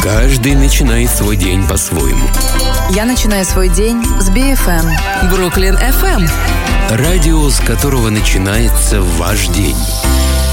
Каждый начинает свой день по-своему. Я начинаю свой день с BFM. Бруклин FM. Радио, с которого начинается ваш день.